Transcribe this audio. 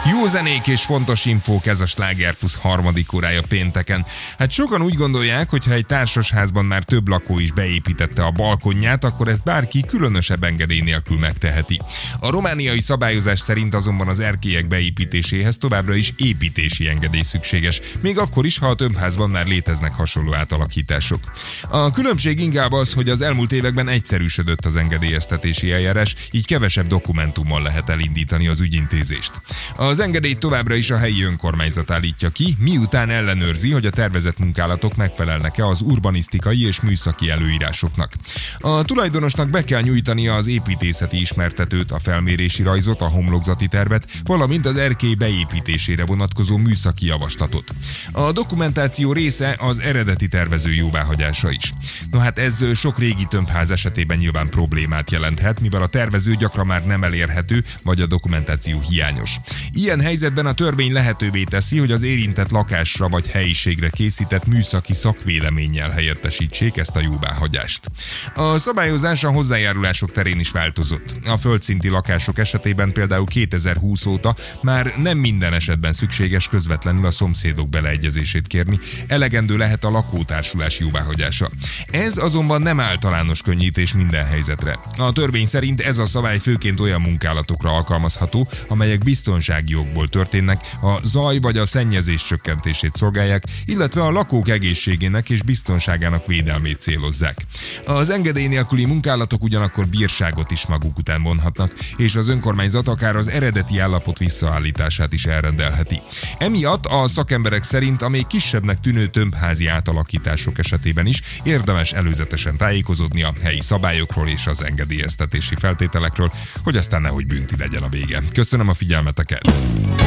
Jó zenék és fontos infók, ez a Sláger Plusz harmadik órája pénteken. Hát sokan úgy gondolják, hogy ha egy társasházban már több lakó is beépítette a balkonját, akkor ezt bárki különösebb engedély nélkül megteheti. A romániai szabályozás szerint azonban az erkélyek beépítéséhez továbbra is építési engedély szükséges, még akkor is, ha a tömbházban már léteznek hasonló átalakítások. A különbség inkább az, hogy az elmúlt években egyszerűsödött az engedélyeztetési eljárás, így kevesebb dokumentummal lehet elindítani az ügyintézést. Az engedélyt továbbra is a helyi önkormányzat állítja ki, miután ellenőrzi, hogy a tervezett munkálatok megfelelnek-e az urbanisztikai és műszaki előírásoknak. A tulajdonosnak be kell nyújtania az építészeti ismertetőt, a felmérési rajzot, a homlokzati tervet, valamint az erkély beépítésére vonatkozó műszaki javaslatot. A dokumentáció része az eredeti tervező jóváhagyása is. No hát ez sok régi tömbház esetében nyilván problémát jelenthet, mivel a tervező gyakran már nem elérhető, vagy a dokumentáció hiányos. Ilyen helyzetben a törvény lehetővé teszi, hogy az érintett lakásra vagy helyiségre készített műszaki szakvéleménnyel helyettesítsék ezt a jóváhagyást. A szabályozás a hozzájárulások terén is változott. A földszinti lakások esetében például 2020 óta már nem minden esetben szükséges közvetlenül a szomszédok beleegyezését kérni, elegendő lehet a lakótársulás jóváhagyása. Ez azonban nem általános könnyítés minden helyzetre. A törvény szerint ez a szabály főként olyan munkálatokra alkalmazható, amelyek biztonsági okból történnek, a zaj vagy a szennyezés csökkentését szolgálják, illetve a lakók egészségének és biztonságának védelmét célozzák. Az engedély nélküli munkálatok ugyanakkor bírságot is maguk után vonhatnak, és az önkormányzat akár az eredeti állapot visszaállítását is elrendelheti. Emiatt a szakemberek szerint a még kisebbnek tűnő tömbházi átalakítások esetében is érdemes előzetesen tájékozódni a helyi szabályokról és az engedélyeztetési feltételekről, hogy aztán nehogy bünti legyen a vége. Köszönöm a figyelmeteket!